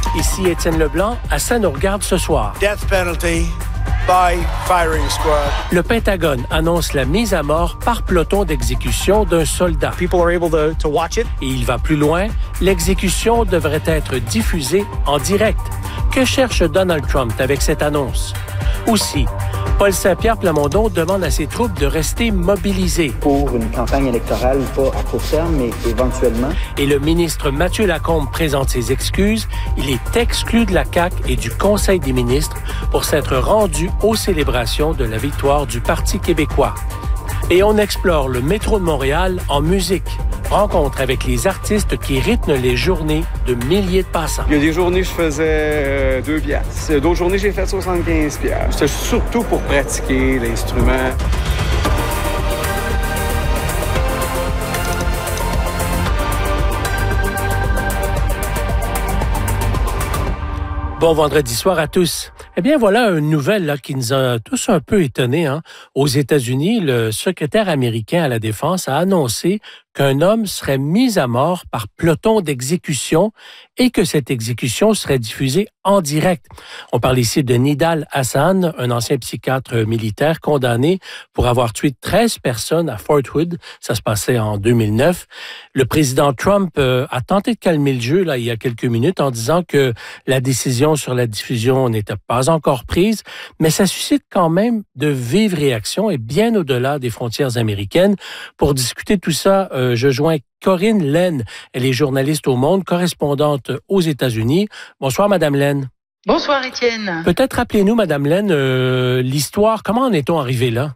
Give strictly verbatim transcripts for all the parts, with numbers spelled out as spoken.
Ici Étienne Leblanc, à Ça nous regarde ce soir. Death penalty by firing squad. Le Pentagone annonce la mise à mort par peloton d'exécution d'un soldat. People are able to, to watch it. Et il va plus loin, l'exécution devrait être diffusée en direct. Que cherche Donald Trump avec cette annonce? Aussi, Paul Saint-Pierre Plamondon demande à ses troupes de rester mobilisées. Pour une campagne électorale, pas à court terme, mais éventuellement. Et le ministre Mathieu Lacombe présente ses excuses. Il est exclu de la C A Q et du Conseil des ministres pour s'être rendu aux célébrations de la victoire du Parti québécois. Et on explore le métro de Montréal en musique. Rencontre avec les artistes qui rythment les journées de milliers de passants. Il y a des journées, je faisais euh, deux piastres. D'autres journées, j'ai fait soixante-quinze piastres. C'était surtout pour pratiquer l'instrument. Bon vendredi soir à tous. Eh bien, voilà une nouvelle là, qui nous a tous un peu étonnés. Hein. Aux États-Unis, le secrétaire américain à la Défense a annoncé qu'un homme serait mis à mort par peloton d'exécution et que cette exécution serait diffusée en direct. On parle ici de Nidal Hasan, un ancien psychiatre militaire condamné pour avoir tué treize personnes à Fort Hood. Ça se passait en deux mille neuf. Le président Trump euh, a tenté de calmer le jeu là, il y a quelques minutes en disant que la décision sur la diffusion n'était pas encore prise, mais ça suscite quand même de vives réactions et bien au-delà des frontières américaines. Pour discuter tout ça, euh, je joins Corinne Laine. Elle est journaliste au Monde, correspondante aux États-Unis. Bonsoir, Madame Laine. Bonsoir, Étienne. Peut-être rappelez-nous, Madame Laine, euh, l'histoire. Comment en est-on arrivé là?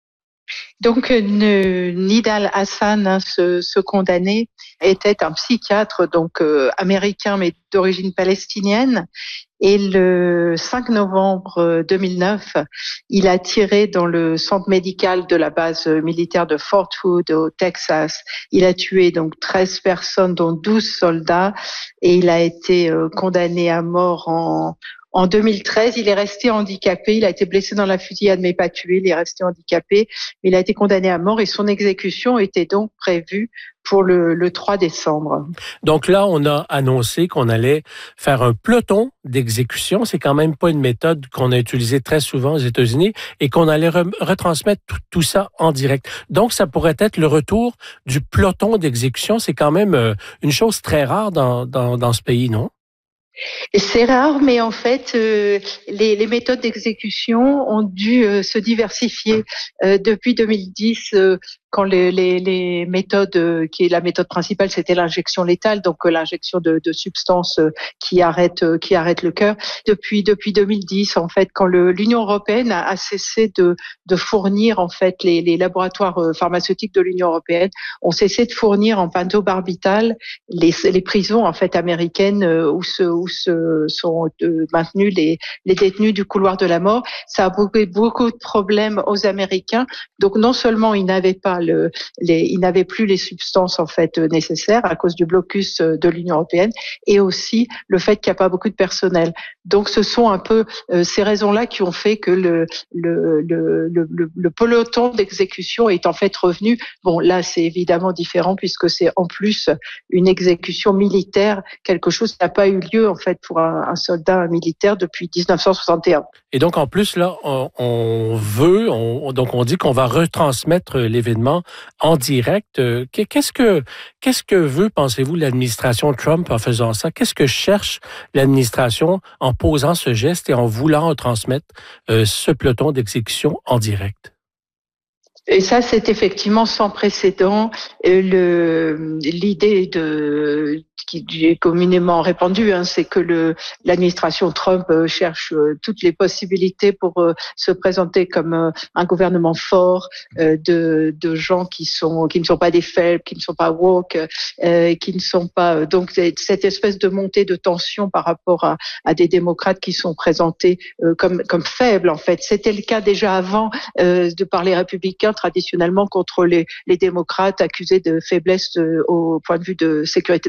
Donc, euh, Nidal Hasan, hein, ce, ce condamné, était un psychiatre donc euh, américain mais d'origine palestinienne. Et le cinq novembre deux mille neuf, il a tiré dans le centre médical de la base militaire de Fort Hood au Texas. Il a tué donc treize personnes, dont douze soldats, et il a été euh, condamné à mort en En deux mille treize, il est resté handicapé. Il a été blessé dans la fusillade, mais pas tué. Il est resté handicapé. Mais il a été condamné à mort et son exécution était donc prévue pour le, le trois décembre. Donc là, on a annoncé qu'on allait faire un peloton d'exécution. C'est quand même pas une méthode qu'on a utilisée très souvent aux États-Unis et qu'on allait re- retransmettre tout, tout ça en direct. Donc, ça pourrait être le retour du peloton d'exécution. C'est quand même euh, une chose très rare dans, dans, dans ce pays, non? C'est rare, mais en fait, euh, les, les méthodes d'exécution ont dû euh, se diversifier euh, depuis deux mille dix. Euh, quand les, les, les méthodes, euh, qui est la méthode principale, c'était l'injection létale, donc euh, l'injection de, de substances euh, qui arrêtent, euh, qui arrêtent le cœur. Depuis depuis deux mille dix, en fait, quand le, l'Union européenne a, a cessé de, de fournir, en fait, les, les laboratoires euh, pharmaceutiques de l'Union européenne ont cessé de fournir en pentobarbital les, les prisons en fait américaines euh, où se où se sont euh, maintenus les, les détenus du couloir de la mort. Ça a beaucoup, beaucoup de problèmes aux Américains. Donc non seulement ils n'avaient pas le, les, ils n'avaient plus les substances en fait nécessaires à cause du blocus de l'Union européenne, et aussi le fait qu'il n'y a pas beaucoup de personnel. Donc ce sont un peu euh, ces raisons-là qui ont fait que le le le le, le, le peloton d'exécution est en fait revenu. Bon là c'est évidemment différent puisque c'est en plus une exécution militaire, quelque chose qui n'a pas eu lieu en fait pour un, un soldat militaire depuis dix-neuf cent soixante et un. Et donc en plus là, on, on veut, on, donc on dit qu'on va retransmettre l'événement en direct. Qu'est-ce que qu'est-ce que veut, pensez-vous, l'administration Trump en faisant ça? Qu'est-ce que cherche l'administration en posant ce geste et en voulant transmettre euh, ce peloton d'exécution en direct? Et ça, c'est effectivement sans précédent. Le, l'idée de, qui est communément répandue, hein, c'est que le, l'administration Trump cherche toutes les possibilités pour se présenter comme un gouvernement fort, de, de gens qui sont, qui ne sont pas des faibles, qui ne sont pas woke, euh, qui ne sont pas, donc cette espèce de montée de tension par rapport à, à des démocrates qui sont présentés comme, comme faibles, en fait. C'était le cas déjà avant euh, de par les républicains, traditionnellement contre les, les démocrates accusés de faiblesse de, au point de vue de sécurité nationale.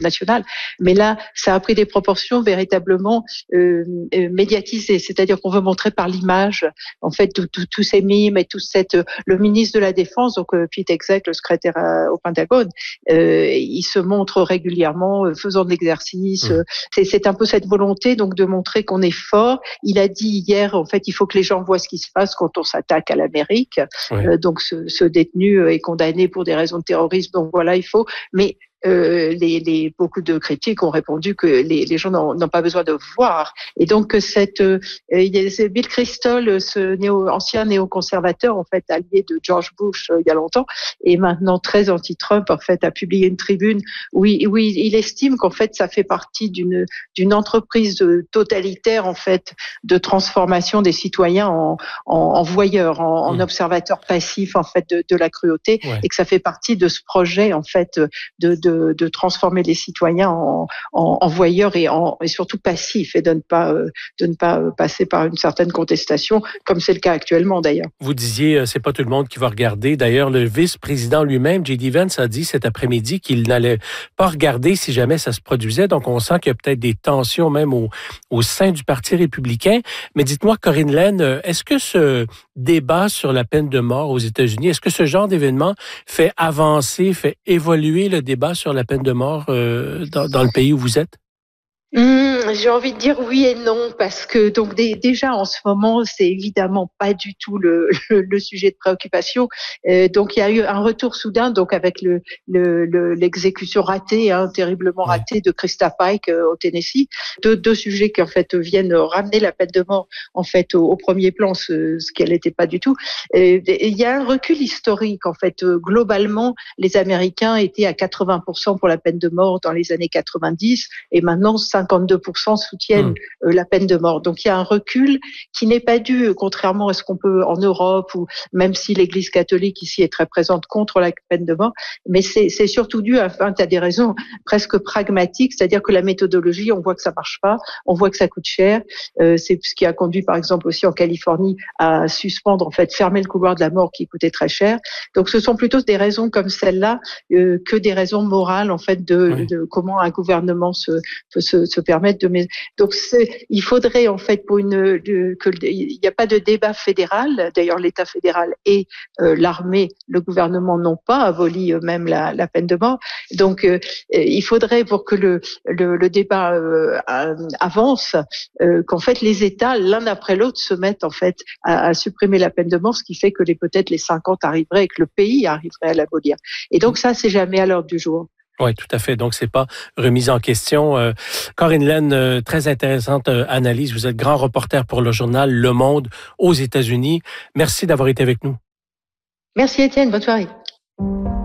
Mais là, ça a pris des proportions véritablement euh, euh, médiatisées, c'est-à-dire qu'on veut montrer par l'image, en fait, tous ces mimes et tout cette le ministre de la Défense, donc euh, Pete Hegseth, le secrétaire euh, au Pentagone, euh, il se montre régulièrement euh, faisant de l'exercice. Mmh. Euh, c'est, c'est un peu cette volonté donc de montrer qu'on est fort. Il a dit hier, en fait, il faut que les gens voient ce qui se passe quand on s'attaque à l'Amérique. Oui. Euh, donc ce, ce détenu est condamné pour des raisons de terrorisme. Donc voilà, il faut. Mais Euh, les, les, beaucoup de critiques ont répondu que les, les gens n'ont, n'ont pas besoin de voir. Et donc, cette, euh, il y a, c'est Bill Kristol, ce néo, ancien néoconservateur, en fait, allié de George Bush euh, il y a longtemps, et maintenant très anti-Trump, en fait, a publié une tribune où il, où il, il estime qu'en fait, ça fait partie d'une, d'une entreprise totalitaire, en fait, de transformation des citoyens en, en, en voyeurs, en, en mmh. observateurs passifs, en fait, de, de la cruauté, ouais. et que ça fait partie de ce projet, en fait, de, de De, de transformer les citoyens en, en, en voyeurs et, en, et surtout passifs et de ne pas euh, de ne pas passer par une certaine contestation comme c'est le cas actuellement d'ailleurs. Vous disiez euh, c'est pas tout le monde qui va regarder. D'ailleurs le vice-président lui-même, J D Vance, a dit cet après-midi qu'il n'allait pas regarder si jamais ça se produisait. Donc on sent qu'il y a peut-être des tensions même au, au sein du Parti républicain. Mais dites-moi Corinne Lenne, est-ce que ce débat sur la peine de mort aux États-Unis, est-ce que ce genre d'événement fait avancer, fait évoluer le débat sur la peine de mort euh, dans, dans le pays où vous êtes? Mmh, j'ai envie de dire oui et non parce que donc d- déjà en ce moment c'est évidemment pas du tout le, le, le sujet de préoccupation. Euh, donc il y a eu un retour soudain donc avec le, le, le l'exécution ratée, hein, terriblement ratée de Krista Pike euh, au Tennessee. Deux, deux sujets qui en fait viennent ramener la peine de mort en fait au, au premier plan, ce, ce qu'elle n'était pas du tout. Euh, il y a un recul historique en fait. Euh, globalement, les Américains étaient à quatre-vingts pour cent pour la peine de mort dans les années quatre-vingt-dix et maintenant cinquante-deux pour cent soutiennent mmh. euh, la peine de mort. Donc il y a un recul qui n'est pas dû, contrairement à ce qu'on peut en Europe, ou même si l'Église catholique ici est très présente contre la peine de mort, mais c'est, c'est surtout dû à, enfin, à des raisons presque pragmatiques, c'est-à-dire que la méthodologie, on voit que ça marche pas, on voit que ça coûte cher. Euh, c'est ce qui a conduit, par exemple, aussi en Californie à suspendre, en fait, fermer le couloir de la mort qui coûtait très cher. Donc ce sont plutôt des raisons comme celle-là euh, que des raisons morales, en fait, de, oui. de comment un gouvernement se, peut se se permettre de mais donc c'est, il faudrait en fait pour une de, que il n'y a pas de débat fédéral. D'ailleurs l'État fédéral et euh, l'armée, le gouvernement n'ont pas aboli eux-mêmes la, la peine de mort. Donc euh, il faudrait pour que le le, le débat euh, avance euh, qu'en fait les États l'un après l'autre se mettent en fait à, à supprimer la peine de mort, ce qui fait que les peut-être les cinquante arriveraient et que le pays arriverait à l'abolir. Et donc ça c'est jamais à l'ordre du jour. Oui, tout à fait. Donc, c'est pas remis en question. Euh, Corinne Lenne, euh, très intéressante euh, analyse. Vous êtes grand reporter pour le journal Le Monde aux États-Unis. Merci d'avoir été avec nous. Merci Étienne. Bonne soirée.